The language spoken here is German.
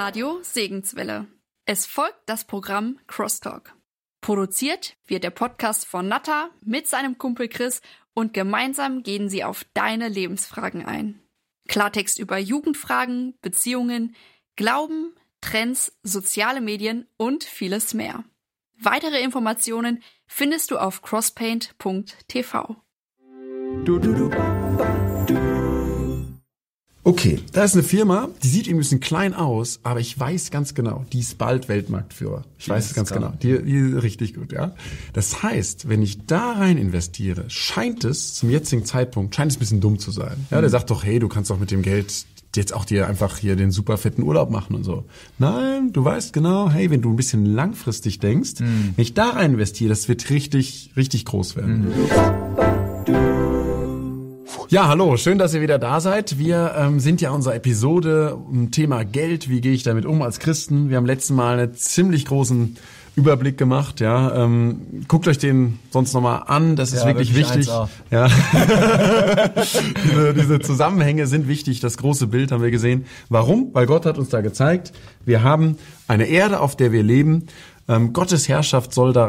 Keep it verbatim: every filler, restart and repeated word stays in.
Radio Segenswelle. Es folgt das Programm Crosstalk. Produziert wird der Podcast von Natta mit seinem Kumpel Chris und gemeinsam gehen sie auf deine Lebensfragen ein. Klartext über Jugendfragen, Beziehungen, Glauben, Trends, soziale Medien und vieles mehr. Weitere Informationen findest du auf crosspaint punkt t v. Du, du, du, du. Okay, da ist eine Firma, die sieht ein bisschen klein aus, aber ich weiß ganz genau, die ist bald Weltmarktführer. Ich weiß es ganz genau. Die, die ist richtig gut, ja. Das heißt, wenn ich da rein investiere, scheint es zum jetzigen Zeitpunkt, scheint es ein bisschen dumm zu sein. Ja, der sagt doch, hey, du kannst doch mit dem Geld jetzt auch dir einfach hier den super fetten Urlaub machen und so. Nein, du weißt genau, hey, wenn du ein bisschen langfristig denkst, mhm. wenn ich da rein investiere, das wird richtig, richtig groß werden. Mhm. Ja, hallo, schön, dass ihr wieder da seid. Wir ähm, sind ja unserer Episode um Thema Geld. Wie gehe ich damit um als Christen? Wir haben letztes Mal einen ziemlich großen Überblick gemacht. Ja, ähm, guckt euch den sonst nochmal an. Das ist ja, wirklich, wirklich wichtig. Ja, diese, diese Zusammenhänge sind wichtig. Das große Bild haben wir gesehen. Warum? Weil Gott hat uns da gezeigt, wir haben eine Erde, auf der wir leben. Ähm, Gottes Herrschaft soll da